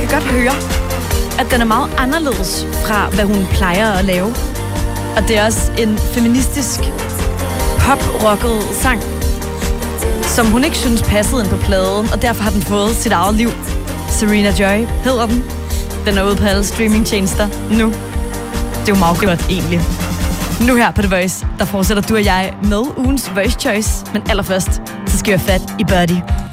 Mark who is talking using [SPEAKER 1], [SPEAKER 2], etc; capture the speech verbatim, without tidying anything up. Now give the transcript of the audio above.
[SPEAKER 1] kan godt høre, at den er meget anderledes fra, hvad hun plejer at lave. Og det er også en feministisk, pop-rocket sang, som hun ikke synes passede ind på pladen, og derfor har den fået sit eget liv. Serena Joy hedder den. Den er ude på alle streamingtjenester nu. Det er jo meget godt egentlig. Nu her på The Voice, der fortsætter du og jeg med ugens Voice Choice, men allerførst, så skal vi have fat i Birdie.